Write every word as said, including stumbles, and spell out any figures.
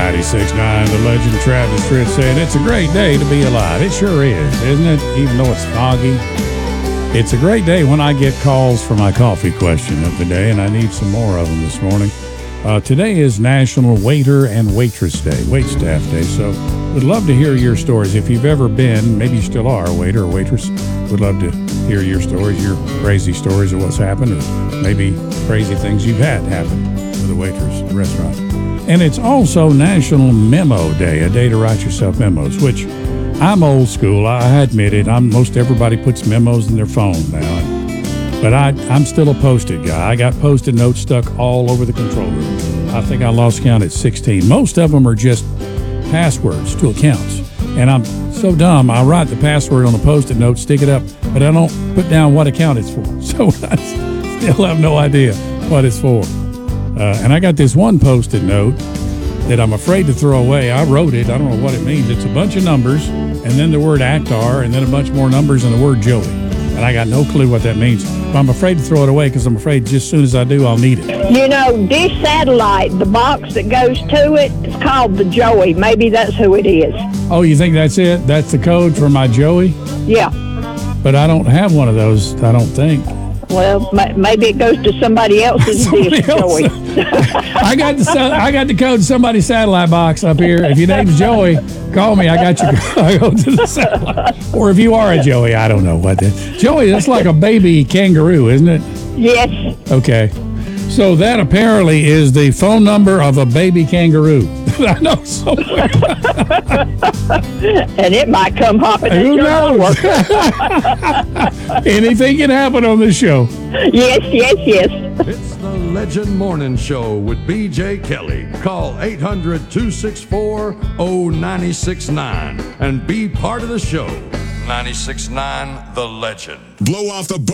ninety-six point nine, the legend Travis Tritt saying it's a great day to be alive. It sure is, isn't it? Even though it's foggy. It's a great day when I get calls for my coffee question of the day, and I need some more of them this morning. Uh, today is National Waiter and Waitress Day, Waitstaff Day, so would love to hear your stories. If you've ever been, maybe you still are a waiter or waitress, would love to hear your stories, your crazy stories of what's happened, or maybe crazy things you've had happen with a waitress at a restaurant. And it's also National Memo Day, a day to write yourself memos, which I'm old school. I admit it. I'm, most everybody puts memos in their phone now. But I, I'm still a Post-it guy. I got Post-it notes stuck all over the control room. I think I lost count at sixteen. Most of them are just passwords to accounts. And I'm so dumb, I write the password on the Post-it note, stick it up, but I don't put down what account it's for. So I still have no idea what it's for. Uh, and I got this one Post-it note that I'm afraid to throw away. I wrote it. I don't know what it means. It's a bunch of numbers, and then the word Actar, and then a bunch more numbers, and the word Joey. And I got no clue what that means. But I'm afraid to throw it away because I'm afraid just as soon as I do, I'll need it. You know, Dish Satellite, the box that goes to it, it's called the Joey. Maybe that's who it is. Oh, you think that's it? That's the code for my Joey? Yeah. But I don't have one of those, I don't think. Well, maybe it goes to somebody else's Somebody Dish else. Joey. I got the I got the code to somebody's satellite box up here. If your name's Joey, call me. I got you. I go to the satellite. Or if you are a Joey, I don't know what that. Joey, that's like a baby kangaroo, isn't it? Yes. Okay. So that apparently is the phone number of a baby kangaroo. I know somewhere. And it might come hopping at Who your knows? door. Anything can happen on this show. Yes, yes, yes. It's the Legend Morning Show with B J Kelly. Call eight hundred, two six four, oh nine six nine and be part of the show. ninety-six point nine The Legend. Blow off the